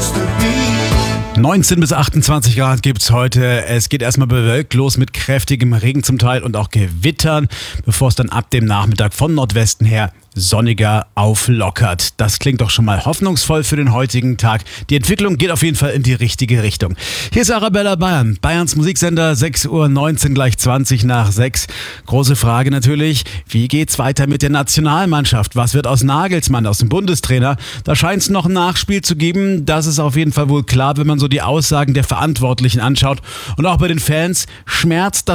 19 bis 28 Grad gibt's heute. Es geht erstmal bewölkt los mit kräftigem Regen zum Teil und auch Gewittern, bevor es dann ab dem Nachmittag von Nordwesten her sonniger auflockert. Das klingt doch schon mal hoffnungsvoll für den heutigen Tag. Die Entwicklung geht auf jeden Fall in die richtige Richtung. Hier ist Arabella Bayern, Bayerns Musiksender, 6:19 Uhr, gleich 20 nach 6. Große Frage natürlich, wie geht's weiter mit der Nationalmannschaft? Was wird aus Nagelsmann, aus dem Bundestrainer? Da scheint es noch ein Nachspiel zu geben. Das ist auf jeden Fall wohl klar, wenn man so die Aussagen der Verantwortlichen anschaut. Und auch bei den Fans schmerzt das